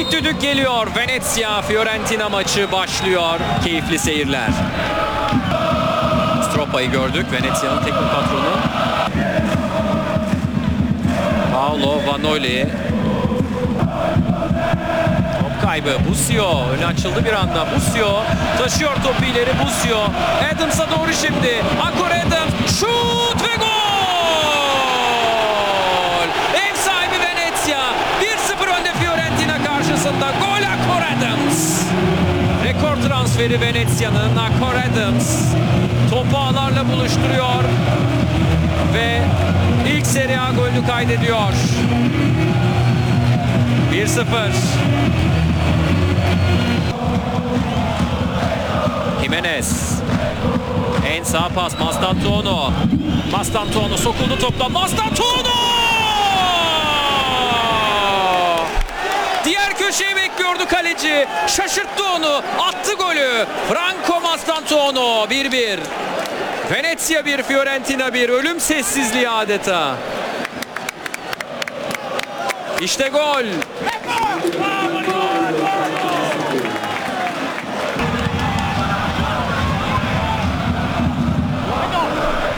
İlk düdük geliyor. Venezia Fiorentina maçı başlıyor. Keyifli seyirler. Stroppa'yı gördük. Venezia'nın teknik patronu. Paolo Vanoli. Top kaybı. Busio. Önü açıldı bir anda. Busio taşıyor topu ileri. Busio. Adams'a doğru şimdi. Akor Adams. Şut ve gol! Ev sahibi Venezia. 1-0 önde Fiorentina karşısında. Gol Akor Adams. Rekor transferi Venezia'nın. Akor Adams. Topu ağlarla buluşturuyor. Ve ilk Serie A golünü kaydediyor. 1-0. Jimenez. En sağ pas Mastantuono. Mastantuono sokuldu topla. Mastantuono! Diğer köşeyi bekliyordu kaleci. Şaşırttı onu. Attı golü. Franco Mastantuono 1-1. Venezia 1, Fiorentina 1. Ölüm sessizliği adeta. İşte gol.